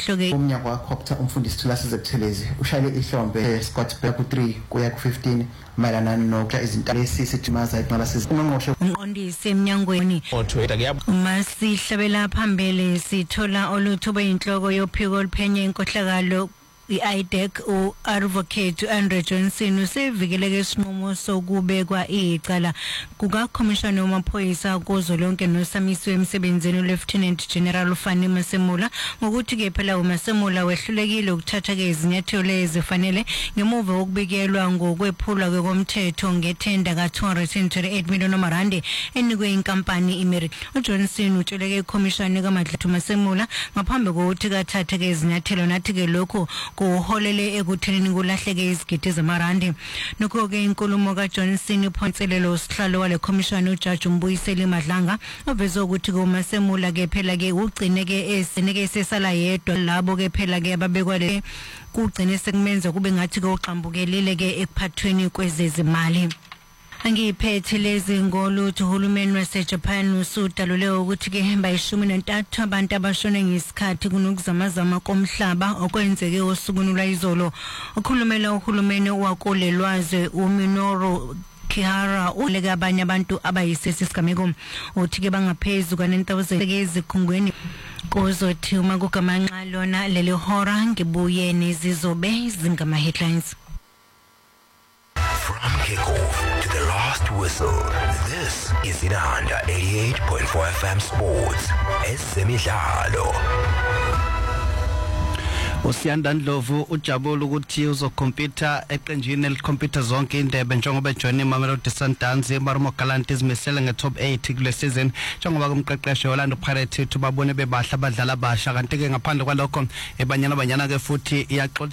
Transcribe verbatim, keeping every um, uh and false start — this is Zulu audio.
lokho ke umnyango wakhopha umfundisi Thulasizwe Buthelezi ushayile ihlombe Scott Beck ku three kuya ku fifteen mayelana nokuhla izinto lesisithimaza iqala sizingqongqoshe umqondisi emnyangweni masihlabela phambili sithola oluthuba inhloko yophiko oluphenye inkohlakalo I D E C u advocate Andre Johnson usevikeleke isinqumo sokubekwa icala kuka commissioner wamaphoyisa kuzo lonke nosamiswe emsebenzini Lieutenant General Fani Masemula ngokuthi ke phela uMasemula wehlulekile ukuthatha ke izinyathelo ezifanele ngemuva wokubikelwa ngokwephulwa kwekomthetho ngethenda ka two hundred twenty-eight million rand enikwe inkampani iMeric. uJohnson utsheleke commissioner kaMadlathu Masemula ngaphambi kokuthi kathathe ke izinyathelo nathi ke lokho kuholele ekuthenini kulahleke izigidi zamarandi. Nokho ke inkulumo kaJohnson iphonselelo usihlalo wale commission uJudge Mbuyiseli Madlanga oveze ukuthi kuMasemula ke phela ke ugcine ke eseneke sesala yedwa labo ke phela ke ababekwa le kugcine sekumenza kube ngathi ke uqhambukelile ke ekuphathweni kwezezimali. Angiphethe lezi ngolutho uhulumeni waseJapan usudalule ukuthi ke bayishumi nantathu abantu abashone ngesikhathi kunokuzamazama komhlaba okwenzeke osukwini lwayizolo. Ukhulumela uhulumeni wakolelwazwe uMinoru Kihara uleka abanye abantu abayisisigameko uthi ke bangaphezulu ka nine thousand ezikhungweni kuzothi uma kugamanxa lona leli hora ngibuye nezizobe zingama headlines. From kickoff to the last whistle, this is Inanda eighty-eight point four F M Sports. Esemidlalo. uSiyanda Ndlovu ujabula ukuthi uzokhompyutha eqenjini elikhompyutha zonke indebe njengoba ejoine Mamelodi Sundowns eMarumo Gallants izimesele nge-top eight kule season njengoba kumqeqesho Orlando Pirates babone bebahla abadlala abasha kanti ke ngaphandle kwalokho ebanyana banyana ke futhi iyaxoxa